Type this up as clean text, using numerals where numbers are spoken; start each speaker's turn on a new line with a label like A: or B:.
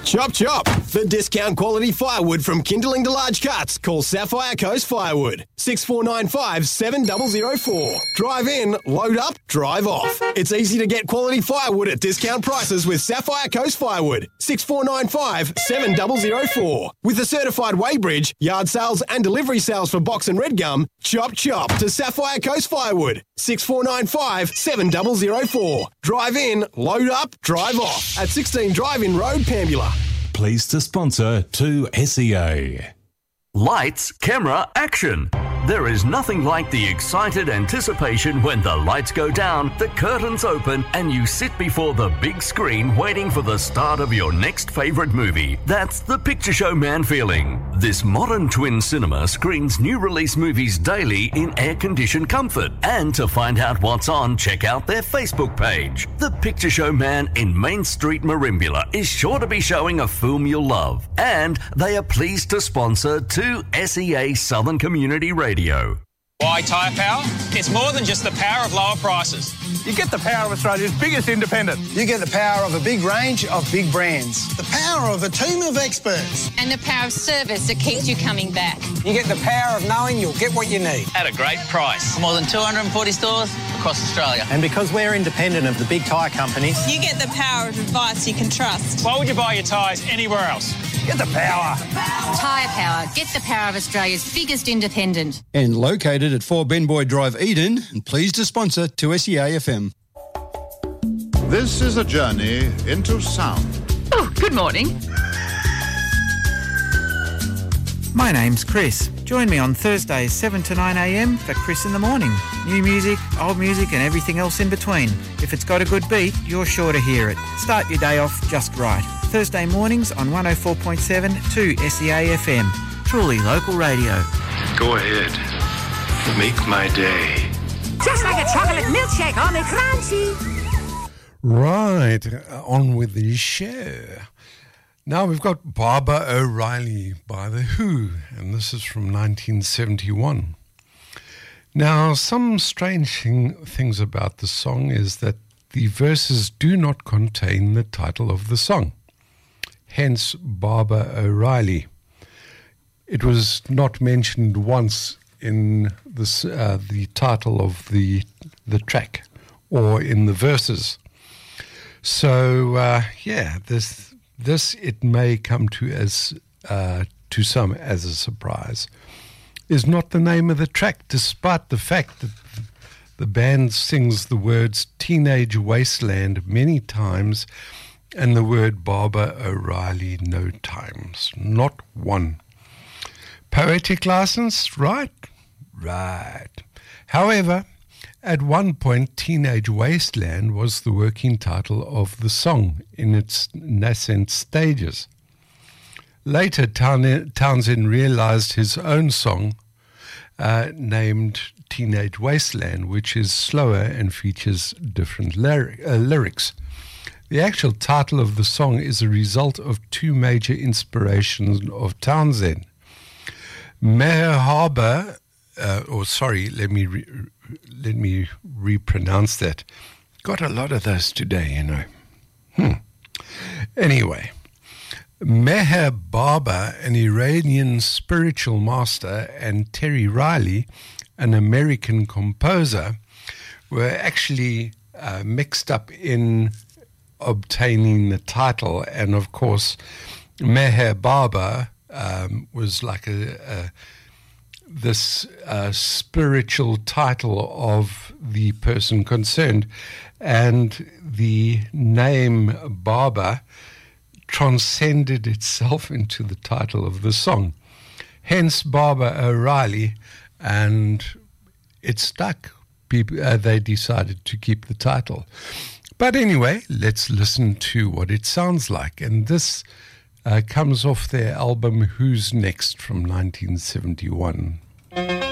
A: Chop chop! For discount quality firewood from kindling to large cuts, call Sapphire Coast Firewood. 6495 7004. Drive in, load up, drive off. It's easy to get quality firewood at discount prices with Sapphire Coast Firewood. 6495 7004. With a certified weighbridge, yard sales and delivery sales for box and red gum, chop chop to Sapphire Coast Firewood. 6495 7004. Drive in, load up, drive off at 16 Drive-In Road, Pambula.
B: Pleased to sponsor 2SEA.
C: Lights, camera, action. There is nothing like the excited anticipation when the lights go down, the curtains open, and you sit before the big screen waiting for the start of your next favourite movie. That's the Picture Show Man feeling. This modern twin cinema screens new release movies daily in air-conditioned comfort. And to find out what's on, check out their Facebook page. The Picture Show Man in Main Street, Merimbula is sure to be showing a film you'll love. And they are pleased to sponsor 2SEA Southern Community Radio.
D: Why Tyre Power? It's more than just the power of lower prices.
E: You get the power of Australia's biggest independent.
F: You get the power of a big range of big brands.
G: The power of a team of experts.
H: And the power of service that keeps you coming back.
F: You get the power of knowing you'll get what you need.
D: At a great price.
I: More than 240 stores across Australia.
F: And because we're independent of the big tyre companies,
H: you get the power of advice you can trust.
D: Why would you buy your tyres anywhere else?
E: Get the power.
H: Tyre Power. Get the power of Australia's biggest independent.
J: And located at 4 Benboy Drive, Eden, and pleased to sponsor 2SEA FM.
K: This is a journey into sound.
L: Oh, good morning.
M: My name's Chris. Join me on Thursdays 7 to 9 a.m. for Chris in the Morning. New music, old music and everything else in between. If it's got a good beat, you're sure to hear it. Start your day off just right. Thursday mornings on 104.7 2SEA FM. Truly local radio.
N: Go ahead. Make my day.
O: Just like a chocolate milkshake on a crunchy.
P: Right, on with the show. Now we've got Barbara O'Reilly by The Who, and this is from 1971. Now, some strange things about the song is that the verses do not contain the title of the song. Hence, Barbara O'Reilly. It was not mentioned once in this, the title of the track or in the verses. So, this it may come to some as a surprise, is not the name of the track, despite the fact that the band sings the words Teenage Wasteland many times and the word Barbara O'Reilly no times, not one. Poetic license, right? Right. However, at one point, Teenage Wasteland was the working title of the song in its nascent stages. Later, Townsend realized his own song, named Teenage Wasteland, which is slower and features different lyrics. The actual title of the song is a result of two major inspirations of Townsend. Meher Baba, let me repronounce that. Got a lot of those today, you know. Anyway, Meher Baba, an Iranian spiritual master, and Terry Riley, an American composer, were actually mixed up in obtaining the title. And of course, Meher Baba was like this spiritual title of the person concerned, and the name Baba transcended itself into the title of the song. Hence Barbara O'Reilly, and it stuck. They decided to keep the title. But anyway, let's listen to what it sounds like. And this comes off their album Who's Next from 1971.